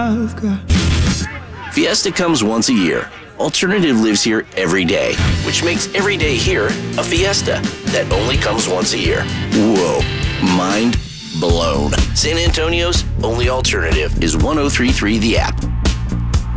I've got. Fiesta comes once a year. Alternative lives here every day, which makes every day here a fiesta that only comes once a year. Whoa, mind blown. San Antonio's only alternative is 1033 The App.